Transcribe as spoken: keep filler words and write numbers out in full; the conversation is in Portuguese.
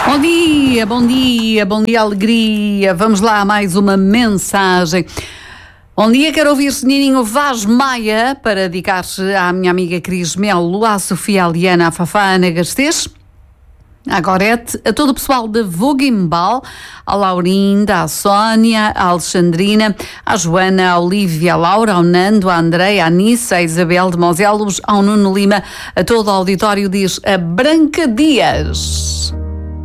Bom dia, bom dia, bom dia, alegria. Vamos lá a mais uma mensagem. Bom dia, quero ouvir Nininho Vaz Maia para dedicar-se à minha amiga Cris Melo, à Sofia Aliana, à Fafá Ana Gastês, à Gorete, a todo o pessoal da Vogimbal, à Laurinda, à Sónia, à Alexandrina, à Joana, à Olívia, à Laura, ao Nando, à Andreia, à Nissa, à Isabel de Moselos, ao Nuno Lima, a todo o auditório diz a Branca Dias.